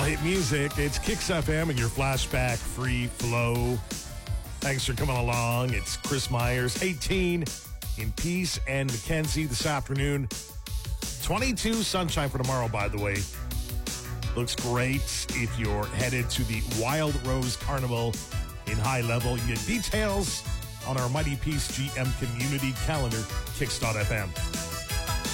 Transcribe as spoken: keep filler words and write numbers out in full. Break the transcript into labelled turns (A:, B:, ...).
A: hit music. It's Kicks F M and your flashback free flow. Thanks for coming along. It's Chris Myers, eighteen in Peace and Mackenzie this afternoon. twenty-two sunshine for tomorrow, by the way. Looks great if you're headed to the Wild Rose Carnival in High Level. You get details on our Mighty Peace G M community calendar, kicks dot f m.